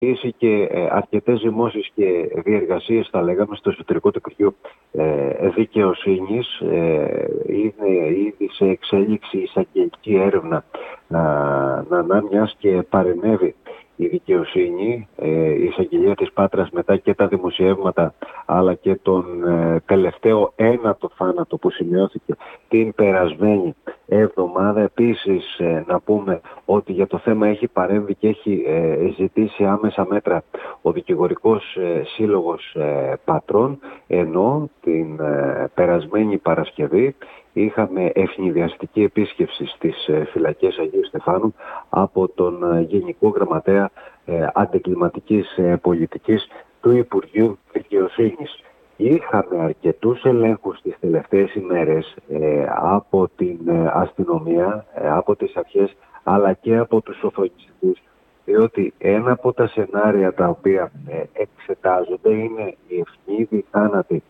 και αρκετές ζυμώσεις και διεργασίες, θα λέγαμε, στο εσωτερικό του Υπουργείου Δικαιοσύνης. Είναι ήδη σε εξέλιξη εισαγγελική έρευνα, μιας και παρενέβη η δικαιοσύνη, η εισαγγελία της Πάτρας, μετά και τα δημοσιεύματα, αλλά και τον τελευταίο ένατο θάνατο που σημειώθηκε την περασμένη εβδομάδα. Επίσης, να πούμε ότι για το θέμα έχει παρέμβει και έχει ζητήσει άμεσα μέτρα ο Δικηγορικός Σύλλογος Πατρών, ενώ την περασμένη Παρασκευή είχαμε ευνηδιαστική επίσκεψη στις φυλακές Αγίου Στεφάνου από τον Γενικό Γραμματέα Αντικλιματικής Πολιτικής του Υπουργείου Δικαιοσύνης. Είχαμε αρκετούς ελέγχους τις τελευταίες ημέρες από την αστυνομία, από τις αρχές, αλλά και από τους σοφρονιστικούς, διότι ένα από τα σενάρια τα οποία εξετάζονται είναι οι ευνίδιοι θάνατοι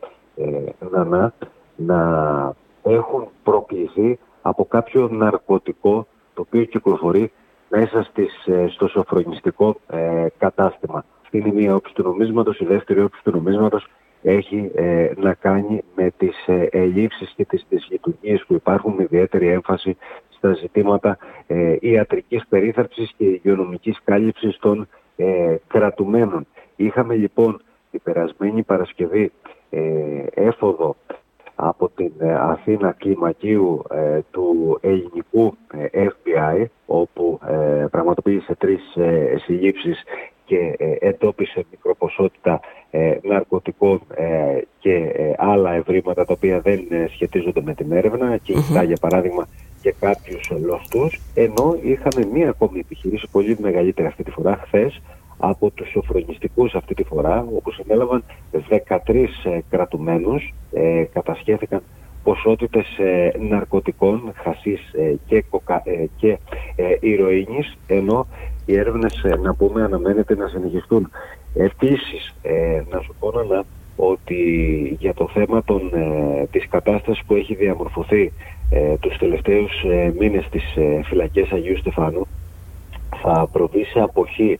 να έχουν προκληθεί από κάποιο ναρκωτικό το οποίο κυκλοφορεί μέσα στο σοφρονιστικό κατάστημα. Αυτή είναι η μία όψη του νομίσματος. Η δεύτερη όψη του νομίσματος έχει να κάνει με τις ελλείψεις και τις δυσλειτουργίες που υπάρχουν, με ιδιαίτερη έμφαση στα ζητήματα ιατρικής περίθαλψης και υγειονομικής κάλυψης των κρατουμένων. Είχαμε λοιπόν την περασμένη Παρασκευή έφοδο από την Αθήνα κλιμακίου του ελληνικού FBI, όπου πραγματοποίησε 3 συλλήψεις και εντόπισε μικροποσότητα ναρκωτικών και άλλα ευρήματα τα οποία δεν σχετίζονται με την έρευνα και κοιτά για παράδειγμα και κάποιους λοστούς, ενώ είχαμε μία ακόμη επιχείρηση πολύ μεγαλύτερη αυτή τη φορά χθες από τους σοφρονιστικούς αυτή τη φορά, όπου συνέλαβαν 13 κρατουμένους, κατασχέθηκαν ποσότητες ναρκωτικών, χασίς και ηρωίνης, ενώ οι έρευνες, να πούμε, αναμένεται να συνεχιστούν. Επίσης, να σου πω ότι για το θέμα της κατάστασης που έχει διαμορφωθεί τους τελευταίους μήνες στις φυλακές Αγίου Στεφάνου, θα προβεί σε αποχή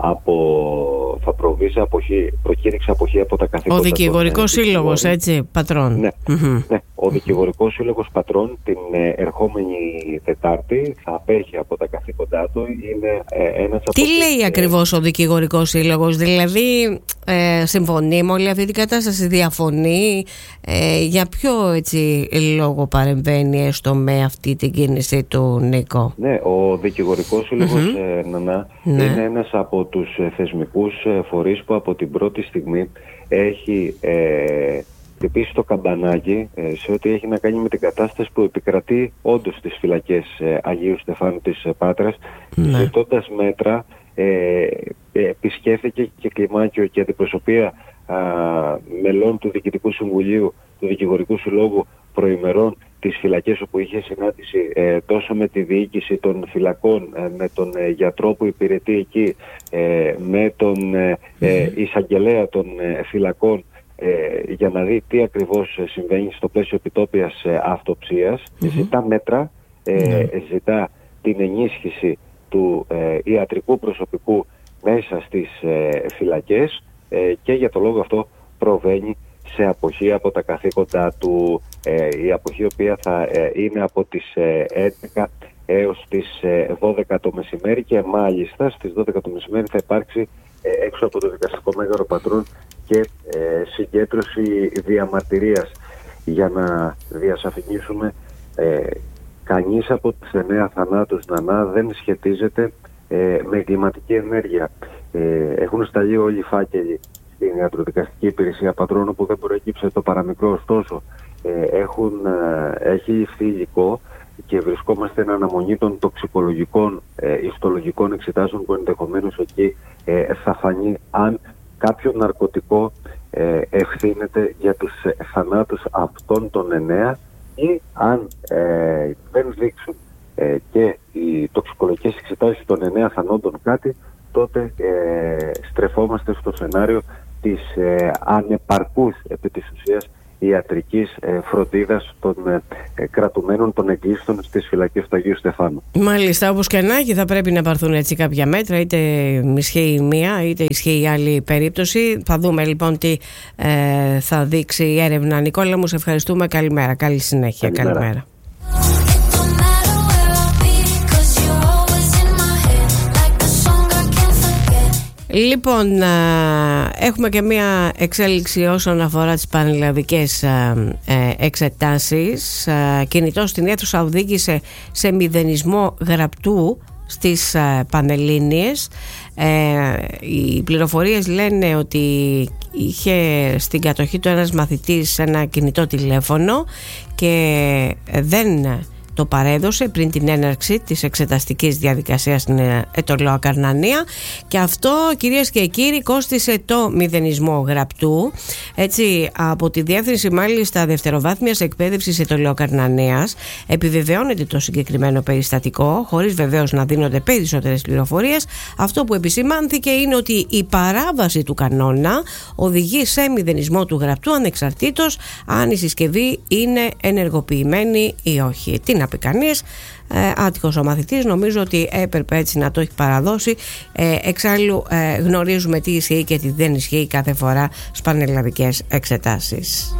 προκήρυξη αποχή από τα καθήκοντα. Ο Δικηγορικός Σύλλογος, έτσι, Πατρών. Ναι, ναι, ο Δικηγορικός Σύλλογος Πατρών την ερχόμενη Τετάρτη θα απέχει από τα καθήκοντά του. Είναι ένας από Τι λέει ακριβώς ο Δικηγορικός Σύλλογος, δηλαδή συμφωνεί με όλη αυτή την κατάσταση, διαφωνεί, για ποιο έτσι λόγο παρεμβαίνει έστω με αυτή την κίνηση του Νίκο? Ναι, ο Δικηγορικός Σύλλογος είναι ένας από τους θεσμικούς φορείς που από την πρώτη στιγμή έχει χτυπήσει το καμπανάκι σε ό,τι έχει να κάνει με την κατάσταση που επικρατεί όντως στις φυλακές Αγίου Στεφάνου της Πάτρας, ζητώντας μέτρα. Επισκέφθηκε και κλιμάκιο και αντιπροσωπεία μελών του Διοικητικού Συμβουλίου του Δικηγορικού Συλλόγου προημερών τις φυλακές, όπου είχε συνάντηση τόσο με τη διοίκηση των φυλακών, με τον γιατρό που υπηρετεί εκεί, με τον εισαγγελέα των φυλακών, για να δει τι ακριβώς συμβαίνει στο πλαίσιο επιτόπιας αυτοψίας. Ζητά μέτρα, ζητά την ενίσχυση του ιατρικού προσωπικού μέσα στις φυλακές και για το λόγο αυτό προβαίνει σε αποχή από τα καθήκοντα του. Η αποχή, η οποία θα είναι από τις 11 έως τις 12 το μεσημέρι, και μάλιστα στις 12 το μεσημέρι θα υπάρξει έξω από το Δικαστικό Μέγαρο Πατρών και συγκέντρωση διαμαρτυρίας, για να διασαφηνίσουμε κανείς από τις 9 θανάτους δεν σχετίζεται με εγκληματική ενέργεια. Έχουν σταλεί όλοι οι φάκελοι στην Ιατροδικαστική Υπηρεσία Πατρών, όπου δεν προέκυψε το παραμικρό. Ωστόσο, έχει ληφθεί υλικό και βρισκόμαστε εν αναμονή των τοξικολογικών ιστολογικών εξετάσεων, που ενδεχομένως εκεί θα φανεί αν κάποιο ναρκωτικό ευθύνεται για τους θανάτους αυτών των 9, ή αν δεν δείξουν και οι τοξικολογικές εξετάσεις των 9 θανόντων κάτι, τότε στρεφόμαστε στο σενάριο της ανεπαρκούς επί της ουσίας ιατρικής φροντίδας των κρατουμένων των εγκλήστων στις φυλακές του Αγίου Στεφάνου. Μάλιστα, όπως και να έχει, θα πρέπει να πάρθουν έτσι κάποια μέτρα, είτε ισχύει η μία είτε ισχύει η άλλη περίπτωση. Θα δούμε λοιπόν τι θα δείξει η έρευνα. Νικόλα μου, σε ευχαριστούμε. Καλημέρα, καλή συνέχεια. Καλημέρα. Λοιπόν, έχουμε και μία εξέλιξη όσον αφορά τις πανελλαδικές εξετάσεις. Κινητός στην αίθουσα οδήγησε σε μηδενισμό γραπτού στις Πανελλήνιες. Οι πληροφορίες λένε ότι είχε στην κατοχή του ένας μαθητής ένα κινητό τηλέφωνο και δεν το παρέδωσε πριν την έναρξη της εξεταστικής διαδικασίας στην Αιτωλοακαρνανία, και αυτό, κυρίες και κύριοι, κόστισε το μηδενισμό γραπτού. Έτσι, από τη Διεύθυνση μάλιστα Δευτεροβάθμιας Εκπαίδευσης Αιτωλοακαρνανίας επιβεβαιώνεται το συγκεκριμένο περιστατικό, χωρίς βεβαίως να δίνονται περισσότερες πληροφορίες. Αυτό που επισημάνθηκε είναι ότι η παράβαση του κανόνα οδηγεί σε μηδενισμό του γραπτού ανεξαρτήτως αν η συσκευή είναι ενεργοποιημένη ή όχι. Τι να πει κανείς, άτυχος ο μαθητής, νομίζω ότι έπρεπε έτσι να το έχει παραδώσει. Εξάλλου γνωρίζουμε τι ισχύει και τι δεν ισχύει κάθε φορά στις πανελλαδικές εξετάσεις.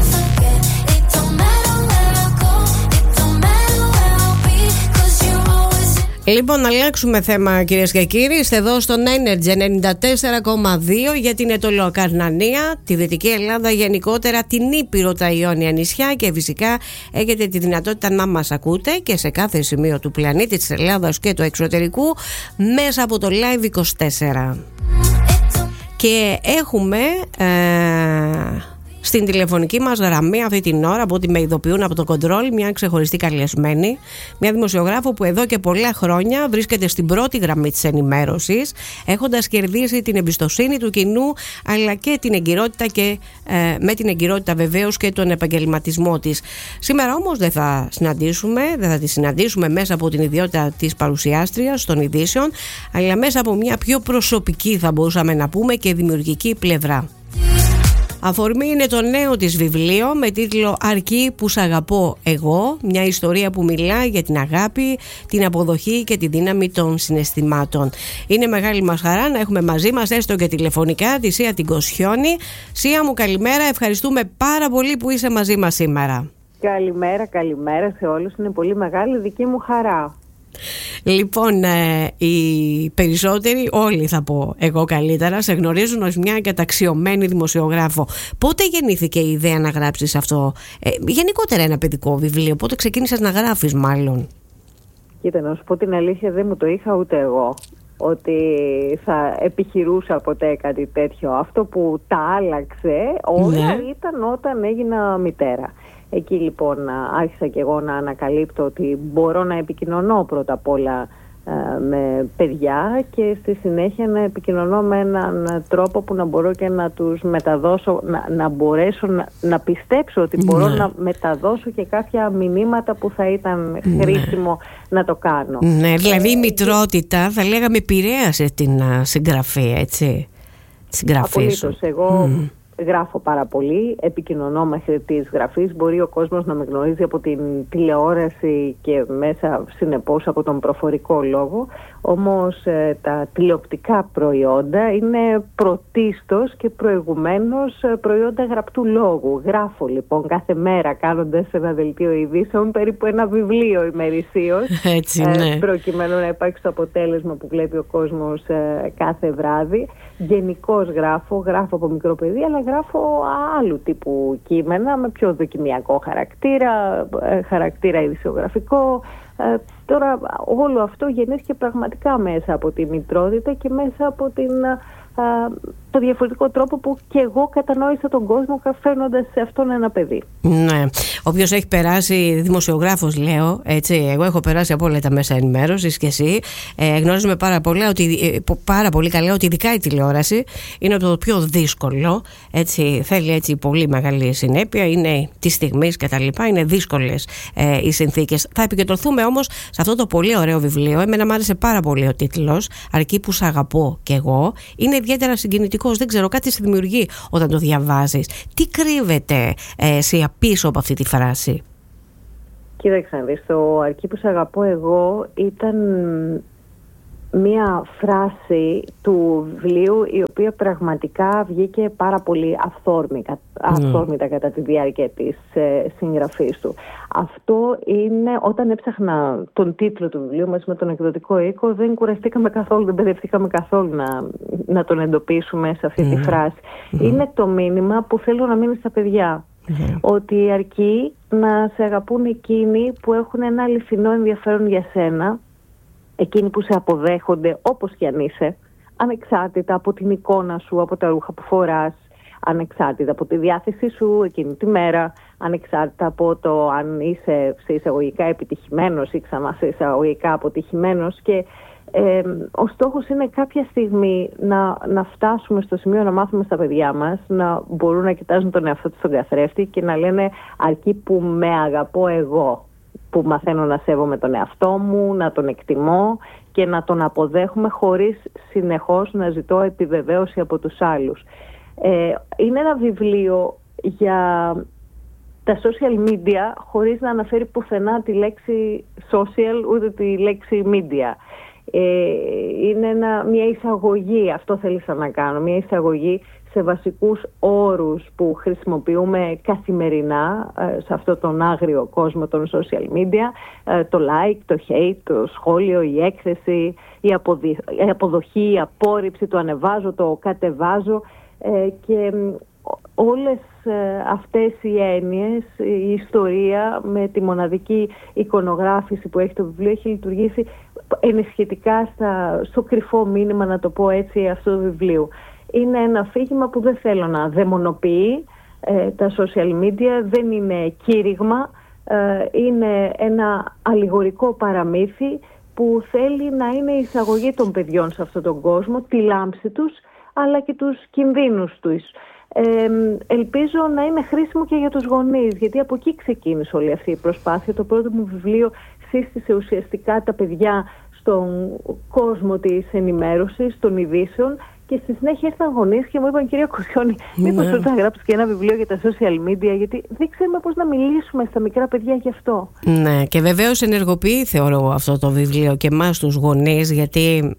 Λοιπόν, να αλλάξουμε θέμα, κυρίες και κύριοι. Είστε εδώ στον Energy 94,2 για την Αιτωλοακαρνανία, τη Δυτική Ελλάδα γενικότερα, την Ήπειρο, τα Ιόνια νησιά, και φυσικά έχετε τη δυνατότητα να μας ακούτε και σε κάθε σημείο του πλανήτη, της Ελλάδας και του εξωτερικού, μέσα από το Live 24. Και έχουμε στην τηλεφωνική μας γραμμή αυτή την ώρα, από ό,τι με ειδοποιούν από το κοντρόλ, μια ξεχωριστή καλεσμένη, μια δημοσιογράφο που εδώ και πολλά χρόνια βρίσκεται στην πρώτη γραμμή της ενημέρωσης, έχοντας κερδίσει την εμπιστοσύνη του κοινού, αλλά και την εγκυρότητα, και με την εγκυρότητα βεβαίως και τον επαγγελματισμό της. Σήμερα όμως δεν θα τη συναντήσουμε μέσα από την ιδιότητα της παρουσιάστριας των ειδήσεων, αλλά μέσα από μια πιο προσωπική, θα μπορούσαμε να πούμε, και δημιουργική πλευρά. Αφορμή είναι το νέο της βιβλίο με τίτλο «Αρκεί που σ' αγαπώ εγώ», μια ιστορία που μιλά για την αγάπη, την αποδοχή και τη δύναμη των συναισθημάτων. Είναι μεγάλη μας χαρά να έχουμε μαζί μας, έστω και τηλεφωνικά, τη Σία την Κοσιόνη. Σία μου, καλημέρα, ευχαριστούμε πάρα πολύ που είσαι μαζί μας σήμερα. Καλημέρα σε όλους, είναι πολύ μεγάλη δική μου χαρά. Λοιπόν, οι περισσότεροι, όλοι θα πω εγώ καλύτερα, σε γνωρίζουν ως μια καταξιωμένη δημοσιογράφο. Πότε γεννήθηκε η ιδέα να γράψεις αυτό, γενικότερα ένα παιδικό βιβλίο, πότε ξεκίνησες να γράφεις μάλλον? Κοίτα, να σου πω την αλήθεια, δεν μου το είχα ούτε εγώ ότι θα επιχειρούσα ποτέ κάτι τέτοιο. Αυτό που τα άλλαξε όλα ήταν όταν έγινα μητέρα. Εκεί λοιπόν άρχισα και εγώ να ανακαλύπτω ότι μπορώ να επικοινωνώ πρώτα απ' όλα με παιδιά, και στη συνέχεια να επικοινωνώ με έναν τρόπο που να μπορώ και να τους μεταδώσω, να μπορέσω να πιστέψω ότι μπορώ να μεταδώσω και κάποια μηνύματα που θα ήταν χρήσιμο να το κάνω. Ναι, δηλαδή η μητρότητα θα λέγαμε επηρέασε την συγγραφή, έτσι, τη συγγραφή σου. Απολύτως, εγώ γράφω πάρα πολύ, επικοινωνώ μέχρι της γραφής. Μπορεί ο κόσμος να με γνωρίζει από την τηλεόραση και μέσα συνεπώς από τον προφορικό λόγο, όμως τα τηλεοπτικά προϊόντα είναι πρωτίστως και προηγουμένως προϊόντα γραπτού λόγου. Γράφω λοιπόν κάθε μέρα, κάνοντας ένα δελτίο ειδήσεων, περίπου ένα βιβλίο ημερησίως, προκειμένου να υπάρξει το αποτέλεσμα που βλέπει ο κόσμος κάθε βράδυ. Γενικώς γράφω από μικρό παιδί, αλλά γράφω άλλου τύπου κείμενα με πιο δοκιμιακό χαρακτήρα ειδησιογραφικό. Τώρα όλο αυτό γεννήθηκε πραγματικά μέσα από τη μητρότητα και μέσα από το διαφορετικό τρόπο που και εγώ κατανόησα τον κόσμο φέρνοντας σε αυτόν ένα παιδί. Ναι. Όποιος έχει περάσει, δημοσιογράφος λέω, έτσι, εγώ έχω περάσει από όλα τα μέσα ενημέρωσης και εσύ, γνωρίζουμε πάρα πολύ καλά ότι ειδικά η τηλεόραση είναι το πιο δύσκολο, έτσι, θέλει έτσι πολύ μεγάλη συνέπεια, είναι της στιγμής και τα λοιπά, είναι δύσκολες οι συνθήκες. Θα επικεντρωθούμε όμως σε αυτό το πολύ ωραίο βιβλίο. Εμένα μου άρεσε πάρα πολύ ο τίτλος, «Αρκεί που σ' αγαπώ κι εγώ». Είναι ιδιαίτερα συγκινητικό ήχος, δεν ξέρω, κάτι σε δημιουργεί όταν το διαβάζεις. Τι κρύβεται πίσω από αυτή τη φράση? Κοίταξε να δεις, το «Αρκεί που σ' αγαπώ εγώ» ήταν μία φράση του βιβλίου η οποία πραγματικά βγήκε πάρα πολύ αυθόρμητα κατά τη διάρκεια της συγγραφής του. Αυτό είναι, όταν έψαχνα τον τίτλο του βιβλίου μαζί με τον εκδοτικό οίκο, δεν κουραστήκαμε καθόλου, δεν μπερδευτήκαμε καθόλου να τον εντοπίσουμε σε αυτή τη φράση. Είναι το μήνυμα που θέλω να μείνει στα παιδιά. Ότι αρκεί να σε αγαπούν εκείνοι που έχουν ένα αληθινό ενδιαφέρον για σένα, εκείνοι που σε αποδέχονται όπως κι αν είσαι, ανεξάρτητα από την εικόνα σου, από τα ρούχα που φοράς, ανεξάρτητα από τη διάθεσή σου εκείνη τη μέρα, ανεξάρτητα από το αν είσαι σε εισαγωγικά επιτυχημένος ή ξανά σε εισαγωγικά αποτυχημένος. Και ο στόχος είναι κάποια στιγμή να φτάσουμε στο σημείο να μάθουμε στα παιδιά μας να μπορούν να κοιτάζουν τον εαυτό τους στον καθρέφτη και να λένε «αρκεί που με αγαπώ εγώ», που μαθαίνω να σέβομαι τον εαυτό μου, να τον εκτιμώ και να τον αποδέχομαι χωρίς συνεχώς να ζητώ επιβεβαίωση από τους άλλους. Είναι ένα βιβλίο για τα social media χωρίς να αναφέρει πουθενά τη λέξη social ούτε τη λέξη media. Είναι μια εισαγωγή, αυτό θέλησα να κάνω, μια εισαγωγή σε βασικούς όρους που χρησιμοποιούμε καθημερινά σε αυτόν τον άγριο κόσμο των social media, το like, το hate, το σχόλιο, η έκθεση, η αποδοχή, η απόρριψη, το ανεβάζω, το κατεβάζω και όλες αυτές οι έννοιες, η ιστορία με τη μοναδική εικονογράφηση που έχει το βιβλίο έχει λειτουργήσει ενισχυτικά στο κρυφό μήνυμα, να το πω έτσι, αυτού του βιβλίου. Είναι ένα αφήγημα που δεν θέλω να δαιμονοποιεί τα social media, δεν είναι κήρυγμα, είναι ένα αλληγορικό παραμύθι που θέλει να είναι η εισαγωγή των παιδιών σε αυτόν τον κόσμο, τη λάμψη τους αλλά και τους κινδύνους τους. Ελπίζω να είναι χρήσιμο και για τους γονείς, γιατί από εκεί ξεκίνησε όλη αυτή η προσπάθεια. Το πρώτο μου βιβλίο σύστησε ουσιαστικά τα παιδιά στον κόσμο της ενημέρωσης, των ειδήσεων, και στη συνέχεια ήρθαν γονείς και μου είπαν «Κυρία Κουρτιώνη, μήπως πρέπει να γράψεις και ένα βιβλίο για τα social media, γιατί δεν ξέρουμε πώς να μιλήσουμε στα μικρά παιδιά γι' αυτό». Ναι, και βεβαίως ενεργοποιεί, θεωρώ, αυτό το βιβλίο και εμάς τους γονείς, γιατί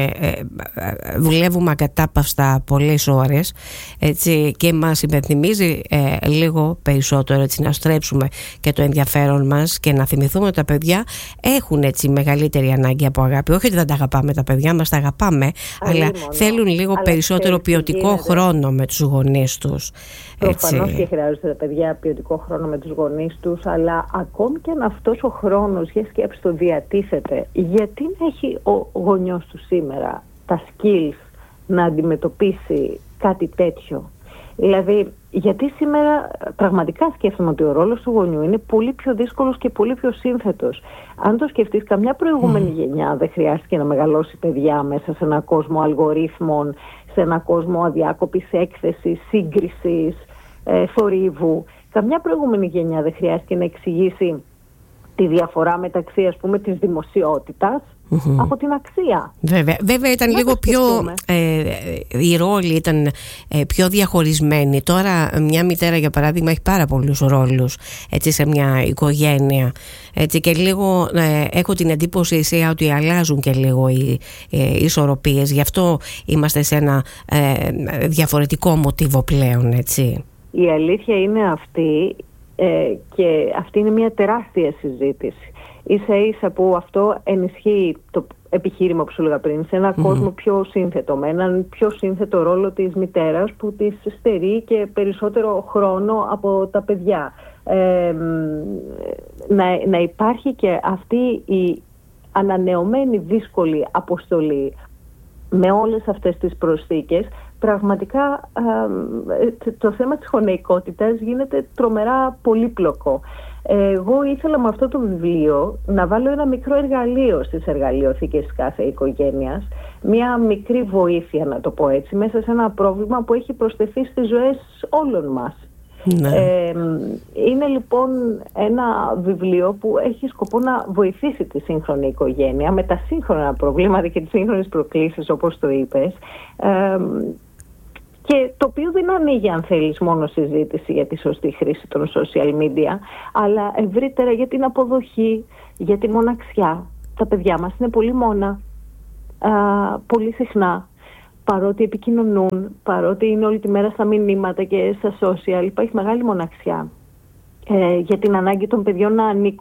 δουλεύουμε ακατάπαυστα πολλές ώρες, έτσι, και μας υπενθυμίζει λίγο περισσότερο, έτσι, να στρέψουμε και το ενδιαφέρον μας και να θυμηθούμε ότι τα παιδιά έχουν, έτσι, μεγαλύτερη ανάγκη από αγάπη. Όχι ότι δεν τα αγαπάμε τα παιδιά μας, τα αγαπάμε, αλλά θέλουν λίγο περισσότερο ποιοτικό χρόνο με τους γονείς τους. Προφανώς και χρειάζονται τα παιδιά ποιοτικό χρόνο με τους γονείς τους, αλλά ακόμη και αν αυτός ο χρόνος, για σκέψη, το διατίθεται, γιατί να έχει ο γονιός του σήμερα τα skills να αντιμετωπίσει κάτι τέτοιο? Δηλαδή, γιατί σήμερα πραγματικά σκέφτομαι ότι ο ρόλος του γονιού είναι πολύ πιο δύσκολος και πολύ πιο σύνθετος. Αν το σκεφτείς, καμιά προηγούμενη γενιά δεν χρειάστηκε να μεγαλώσει παιδιά μέσα σε έναν κόσμο αλγορίθμων, σε έναν κόσμο αδιάκοπης έκθεσης, σύγκρισης, θορύβου. Καμιά προηγούμενη γενιά δεν χρειάστηκε να εξηγήσει τη διαφορά μεταξύ, ας πούμε, της δημοσιότητας από την αξία. Βέβαια ήταν λίγο πιο οι ρόλοι ήταν πιο διαχωρισμένοι. Τώρα μια μητέρα, για παράδειγμα, έχει πάρα πολλούς ρόλους, έτσι, σε μια οικογένεια, έτσι, και λίγο έχω την εντύπωση ότι αλλάζουν και λίγο οι ισορροπίες. Γι' αυτό είμαστε σε ένα διαφορετικό μοτίβο πλέον, έτσι. Η αλήθεια είναι αυτή, και αυτή είναι μια τεράστια συζήτηση. Ίσα ίσα που αυτό ενισχύει το επιχείρημα που σου έλεγα πριν, σε ένα κόσμο πιο σύνθετο, με έναν πιο σύνθετο ρόλο της μητέρας που της στερεί και περισσότερο χρόνο από τα παιδιά. Να υπάρχει και αυτή η ανανεωμένη δύσκολη αποστολή με όλες αυτές τις προσθήκες. Πραγματικά το θέμα της χωνεϊκότητας γίνεται τρομερά πολύπλοκο. Εγώ ήθελα με αυτό το βιβλίο να βάλω ένα μικρό εργαλείο στις εργαλειοθήκες της κάθε οικογένειας, μια μικρή βοήθεια, να το πω έτσι, μέσα σε ένα πρόβλημα που έχει προσθεθεί στις ζωές όλων μας. Είναι λοιπόν ένα βιβλίο που έχει σκοπό να βοηθήσει τη σύγχρονη οικογένεια με τα σύγχρονα προβλήματα και τις σύγχρονες προκλήσεις, όπως το είπες, και το οποίο δεν ανοίγει, αν θέλεις, μόνο συζήτηση για τη σωστή χρήση των social media, αλλά ευρύτερα για την αποδοχή, για τη μοναξιά. Τα παιδιά μας είναι πολύ μόνα, πολύ συχνά, παρότι επικοινωνούν, παρότι είναι όλη τη μέρα στα μηνύματα και στα social, υπάρχει μεγάλη μοναξιά για την ανάγκη των παιδιών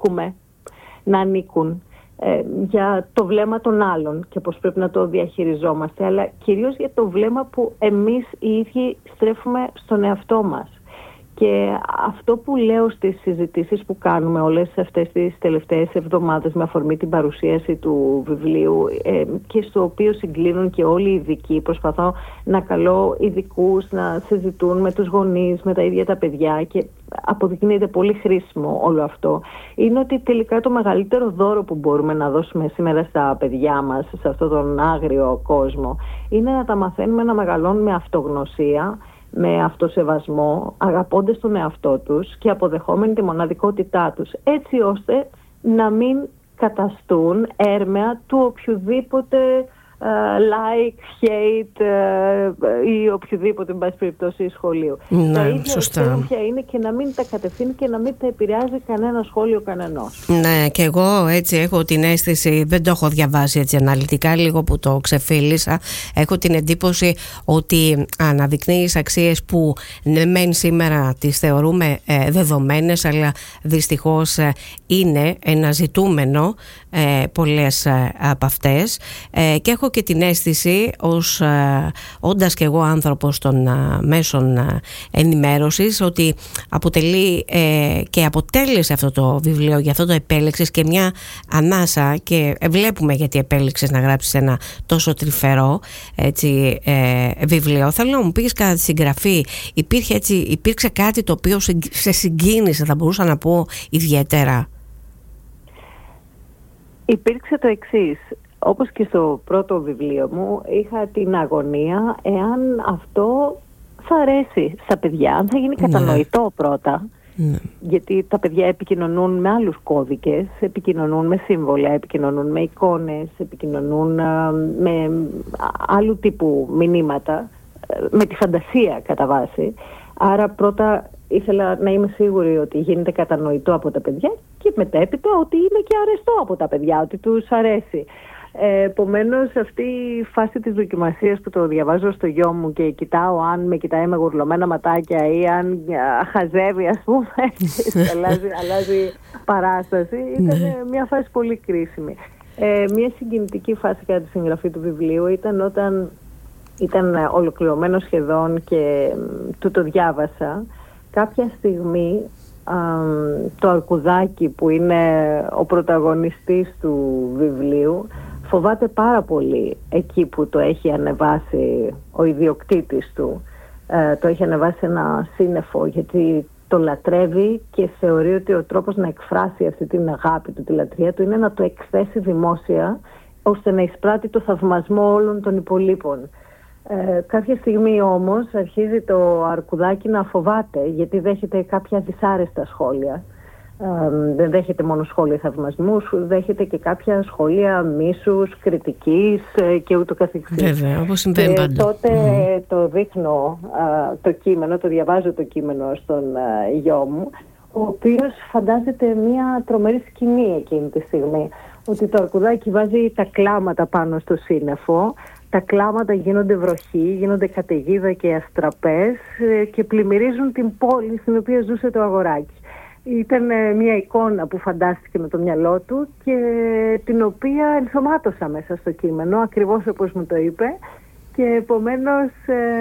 να ανήκουν, για το βλέμμα των άλλων και πώς πρέπει να το διαχειριζόμαστε, αλλά κυρίως για το βλέμμα που εμείς οι ίδιοι στρέφουμε στον εαυτό μας. Και αυτό που λέω στις συζητήσεις που κάνουμε όλες αυτές τις τελευταίες εβδομάδες με αφορμή την παρουσίαση του βιβλίου, και στο οποίο συγκλίνουν και όλοι οι ειδικοί, προσπαθώ να καλώ ειδικούς να συζητούν με τους γονείς, με τα ίδια τα παιδιά, και αποδεικνύεται πολύ χρήσιμο όλο αυτό, είναι ότι τελικά το μεγαλύτερο δώρο που μπορούμε να δώσουμε σήμερα στα παιδιά μας, σε αυτόν τον άγριο κόσμο, είναι να τα μαθαίνουμε να μεγαλώνουν με αυτογνωσία, με αυτοσεβασμό, αγαπώντας τον εαυτό τους και αποδεχόμενοι τη μοναδικότητά τους, έτσι ώστε να μην καταστούν έρμεα του οποιοδήποτε like, hate ή οποιοδήποτε, εν πάση περιπτώσει, σχολείο. Ναι, τα ίδια σωστά. ποια είναι και να μην τα κατευθύνει και να μην τα επηρεάζει κανένα σχόλιο κανενός. Ναι, και εγώ έτσι έχω την αίσθηση, δεν το έχω διαβάσει έτσι αναλυτικά, λίγο που το ξεφίλησα, έχω την εντύπωση ότι αναδεικνύεις αξίες που ναι μεν σήμερα τις θεωρούμε δεδομένες, αλλά δυστυχώς είναι ένα ζητούμενο πολλές από αυτές, και έχω και την αίσθηση, όντας και εγώ άνθρωπος των μέσων ενημέρωσης, ότι αποτελεί και αποτέλεσε αυτό το βιβλίο, για αυτό το επέλεξες, και μια ανάσα, και βλέπουμε γιατί επέλεξες να γράψεις ένα τόσο τρυφερό βιβλίο. Θέλω να μου πεις, κατά τη συγγραφή υπήρξε κάτι το οποίο σε συγκίνησε, θα μπορούσα να πω, ιδιαίτερα? Υπήρξε το εξής. Όπως και στο πρώτο βιβλίο μου, είχα την αγωνία εάν αυτό θα αρέσει στα παιδιά, αν θα γίνει κατανοητό πρώτα. Γιατί τα παιδιά επικοινωνούν με άλλους κώδικες, επικοινωνούν με σύμβολα, επικοινωνούν με εικόνες, επικοινωνούν με άλλου τύπου μηνύματα, με τη φαντασία κατά βάση. Άρα πρώτα ήθελα να είμαι σίγουρη ότι γίνεται κατανοητό από τα παιδιά, και μετέπειτα ότι είναι και αρεστό από τα παιδιά, ότι τους αρέσει. Επομένως, αυτή η φάση της δοκιμασίας που το διαβάζω στο γιο μου και κοιτάω αν με κοιτάει με γουρλωμένα ματάκια ή αν χαζεύει, ας πούμε, αλλάζει παράσταση, ήταν μια φάση πολύ κρίσιμη. Μια συγκινητική φάση κατά τη συγγραφή του βιβλίου ήταν όταν ήταν ολοκληρωμένο σχεδόν και το διάβασα. Κάποια στιγμή το αρκουδάκι, που είναι ο πρωταγωνιστής του βιβλίου, φοβάται πάρα πολύ εκεί που το έχει ανεβάσει ο ιδιοκτήτης του. Το έχει ανεβάσει ένα σύννεφο, γιατί το λατρεύει και θεωρεί ότι ο τρόπος να εκφράσει αυτή την αγάπη του, τη λατρεία του, είναι να το εκθέσει δημόσια, ώστε να εισπράττει το θαυμασμό όλων των υπολείπων. Κάποια στιγμή όμως αρχίζει το αρκουδάκι να φοβάται, γιατί δέχεται κάποια δυσάρεστα σχόλια. Δεν δέχεται μόνο σχόλια θαυμασμού, δέχεται και κάποια σχόλια μίσους, κριτικής και ούτω καθεξής. Βέβαια, όπως συμβαίνει πάντα. Τότε το δείχνω το κείμενο, το διαβάζω το κείμενο στον γιο μου, ο οποίος φαντάζεται μια τρομερή σκηνή εκείνη τη στιγμή. Ότι το αρκουδάκι βάζει τα κλάματα πάνω στο σύννεφο, τα κλάματα γίνονται βροχή, γίνονται καταιγίδα και αστραπές και πλημμυρίζουν την πόλη στην οποία ζούσε το αγοράκι. Ήταν μια εικόνα που φαντάστηκε με το μυαλό του και την οποία ενσωμάτωσα μέσα στο κείμενο, ακριβώς όπως μου το είπε, και επομένως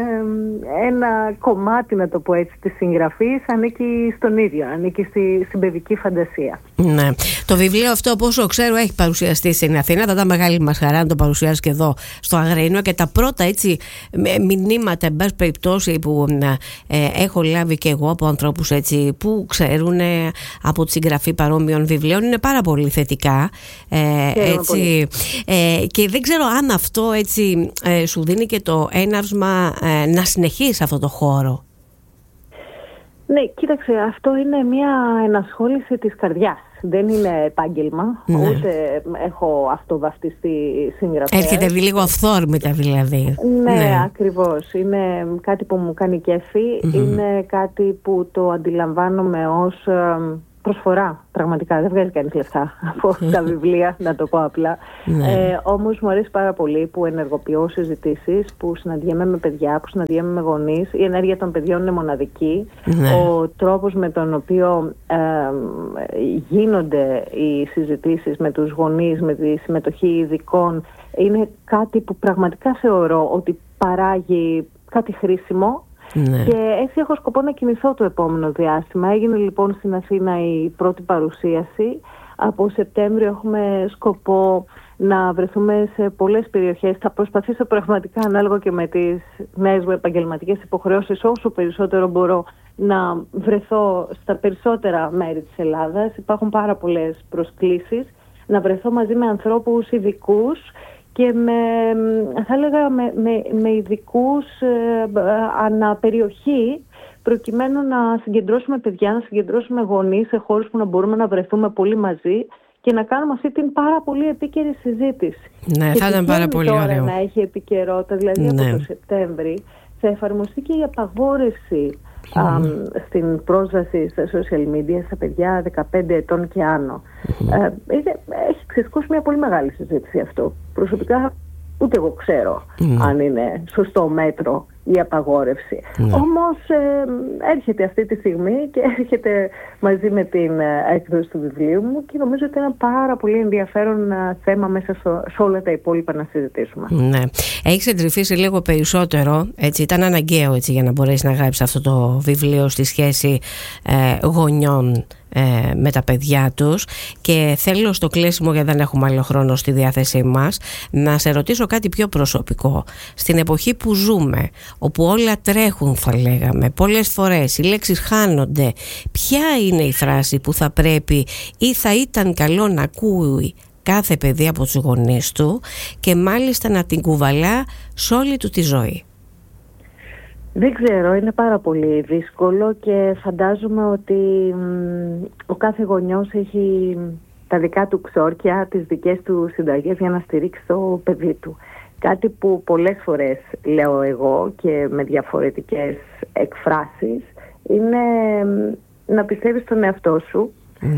ένα κομμάτι, να το πω έτσι, της συγγραφής ανήκει στον ίδιο, ανήκει στην παιδική φαντασία. Ναι. Το βιβλίο αυτό, όπως ξέρω, έχει παρουσιαστεί στην Αθήνα. Θα ήταν μεγάλη μας χαρά να το παρουσιάσει και εδώ στο Αγρίνιο, και τα πρώτα έτσι μηνύματα, εν πάση περιπτώσει, που έχω λάβει και εγώ από ανθρώπους έτσι που ξέρουν από τη συγγραφή παρόμοιων βιβλίων, είναι πάρα πολύ θετικά. Έτσι, και δεν ξέρω αν αυτό έτσι σου δίνει και το έναυσμα να συνεχίσει αυτό το χώρο. Ναι, κοίταξε, αυτό είναι μια ενασχόληση της καρδιάς. δεν είναι επάγγελμα, ούτε έχω αυτοβαφτιστεί συγγραφέα. Έρχεται λίγο αυθόρμητα δηλαδή. Ναι, ακριβώς. Είναι κάτι που μου κάνει κέφι, είναι κάτι που το αντιλαμβάνομαι ως προσφορά, πραγματικά. Δεν βγάζει κανείς λεφτά από τα βιβλία, να το πω απλά. Όμως μου αρέσει πάρα πολύ που ενεργοποιώ συζητήσεις, που συναντιέμαι με παιδιά, που συναντιέμαι με γονείς. Η ενέργεια των παιδιών είναι μοναδική. Ο τρόπος με τον οποίο γίνονται οι συζητήσεις με τους γονείς, με τη συμμετοχή ειδικών, είναι κάτι που πραγματικά θεωρώ ότι παράγει κάτι χρήσιμο. Και έτσι έχω σκοπό να κινηθώ το επόμενο διάστημα. Έγινε λοιπόν στην Αθήνα η πρώτη παρουσίαση. Από Σεπτέμβριο έχουμε σκοπό να βρεθούμε σε πολλές περιοχές. Θα προσπαθήσω πραγματικά, ανάλογα και με τις νέες μου επαγγελματικές υποχρεώσεις, όσο περισσότερο μπορώ να βρεθώ στα περισσότερα μέρη της Ελλάδας. Υπάρχουν πάρα πολλές προσκλήσεις. Να βρεθώ μαζί με ανθρώπους ειδικούς και θα έλεγα με ειδικούς αναπεριοχή, προκειμένου να συγκεντρώσουμε παιδιά, να συγκεντρώσουμε γονείς σε χώρους που να μπορούμε να βρεθούμε πολύ μαζί και να κάνουμε αυτή την πάρα πολύ επίκαιρη συζήτηση. Ναι, θα ήταν πάρα πολύ ωραίο. Να έχει επικαιρότητα, δηλαδή από το Σεπτέμβρη θα εφαρμοστεί και η απαγόρευση στην πρόσβαση στα social media στα παιδιά 15 ετών και άνω. Έχει ξεσηκώσει μια πολύ μεγάλη συζήτηση αυτό. Προσωπικά ούτε εγώ ξέρω αν είναι σωστό μέτρο η απαγόρευση. Όμως έρχεται αυτή τη στιγμή και έρχεται μαζί με την έκδοση του βιβλίου μου και νομίζω ότι είναι ένα πάρα πολύ ενδιαφέρον θέμα μέσα σε όλα τα υπόλοιπα να συζητήσουμε. Ναι. Έχεις εντρυφήσει λίγο περισσότερο, έτσι, ήταν αναγκαίο έτσι, για να μπορέσεις να γράψεις αυτό το βιβλίο στη σχέση γονιών με τα παιδιά τους, και θέλω στο κλείσιμο, γιατί δεν έχουμε άλλο χρόνο στη διάθεσή μας, να σε ρωτήσω κάτι πιο προσωπικό. Στην εποχή που ζούμε, όπου όλα τρέχουν, θα λέγαμε, πολλές φορές οι λέξεις χάνονται, ποια είναι η φράση που θα πρέπει ή θα ήταν καλό να ακούει κάθε παιδί από τους γονείς του και μάλιστα να την κουβαλά σε όλη του τη ζωή? Δεν ξέρω, είναι πάρα πολύ δύσκολο και φαντάζομαι ότι ο κάθε γονιός έχει τα δικά του ξόρκια, τις δικές του συνταγές για να στηρίξει το παιδί του. Κάτι που πολλές φορές λέω εγώ και με διαφορετικές εκφράσεις είναι να πιστεύεις στον εαυτό σου.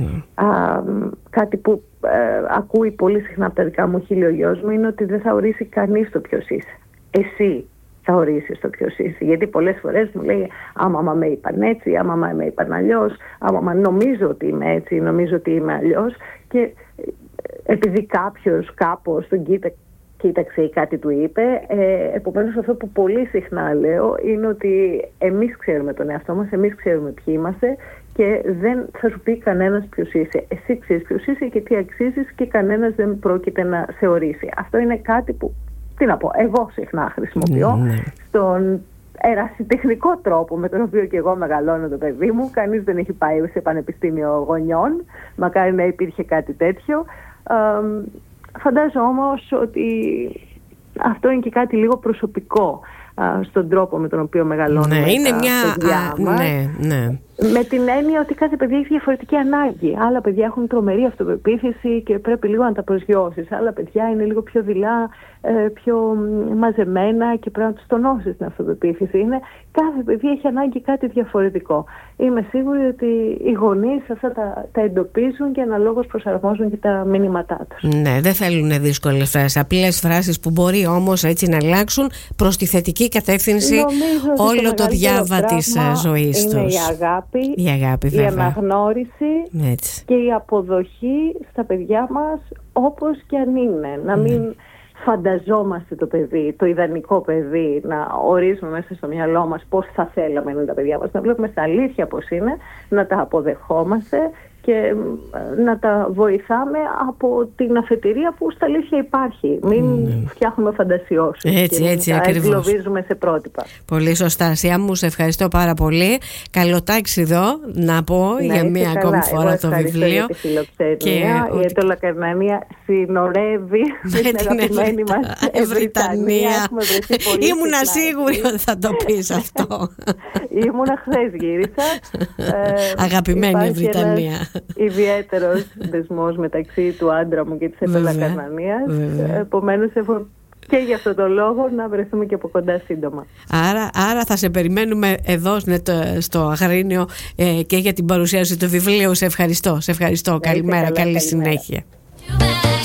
Κάτι που ακούει πολύ συχνά από τα δικά μου χείλη ο γιος μου είναι ότι δεν θα ορίσει κανείς το ποιος είσαι. Εσύ θα ορίσεις το ποιος είσαι. Γιατί πολλές φορές μου λέει άμα με είπαν έτσι, άμα με είπαν αλλιώς, άμα νομίζω ότι είμαι έτσι, νομίζω ότι είμαι αλλιώς, και επειδή κάποιος κάπως τον κοίταξε ή κάτι του είπε, επομένως αυτό που πολύ συχνά λέω είναι ότι εμείς ξέρουμε τον εαυτό μας, εμείς ξέρουμε ποιοι είμαστε και δεν θα σου πει κανένας ποιος είσαι. Εσύ ξέρεις ποιος είσαι και τι αξίζεις και κανένας δεν πρόκειται να σε ορίσει. Αυτό είναι κάτι που, τι να πω, εγώ συχνά χρησιμοποιώ στον ερασιτεχνικό τρόπο με τον οποίο και εγώ μεγαλώνω το παιδί μου. Κανείς δεν έχει πάει σε πανεπιστήμιο γονιών, μακάρι να υπήρχε κάτι τέτοιο. Φαντάζομαι όμως ότι αυτό είναι και κάτι λίγο προσωπικό στον τρόπο με τον οποίο μεγαλώνουμε τα παιδιά μας. Με την έννοια ότι κάθε παιδί έχει διαφορετική ανάγκη. Άλλα παιδιά έχουν τρομερή αυτοπεποίθηση και πρέπει λίγο να τα προσγειώσεις. Άλλα παιδιά είναι λίγο πιο δειλά, πιο μαζεμένα και πρέπει να τους τονώσεις την αυτοπεποίθηση. Κάθε παιδί έχει ανάγκη κάτι διαφορετικό. Είμαι σίγουρη ότι οι γονείς αυτά τα εντοπίζουν και αναλόγως προσαρμόζουν και τα μηνύματά τους. Ναι, δεν θέλουν δύσκολες φράσεις, απλές φράσεις που μπορεί όμως έτσι να αλλάξουν προς τη θετική κατεύθυνση όλο το διάβα της ζωής τους. Είναι η αγάπη, η αναγνώριση και η αποδοχή στα παιδιά μας όπως και αν είναι. Να μην φανταζόμαστε το παιδί, το ιδανικό παιδί, να ορίζουμε μέσα στο μυαλό μας πώς θα θέλαμε να είναι τα παιδιά μας, να βλέπουμε στα αλήθεια πώς είναι, να τα αποδεχόμαστε και να τα βοηθάμε από την αφετηρία που στα αλήθεια υπάρχει. Μην φτιάχνουμε φαντασιώσεις έτσι, και εγκλωβίζουμε σε πρότυπα. Πολύ σωστά. Σιά μου, σε ευχαριστώ πάρα πολύ. Καλό ταξίδο να πω για μία ακόμη φορά το βιβλίο. Για τη φιλοξενία. Η Αιτωλακαρνανία συνορεύει με την αγαπημένη μας Βρυτανία. Ήμουνα σίγουρη ότι θα το πεις αυτό. Ήμουνα, χθες γύρισα. Αγαπημένη Βρυτανία. ιδιαίτερος δεσμός μεταξύ του άντρα μου και της Επέλα Καρνανίας. Επομένως έχω και για αυτό το λόγο να βρεθούμε και από κοντά σύντομα. Άρα θα σε περιμένουμε εδώ στο Αγρίνιο και για την παρουσίαση του βιβλίου. Σε ευχαριστώ. Καλημέρα, καλή συνέχεια.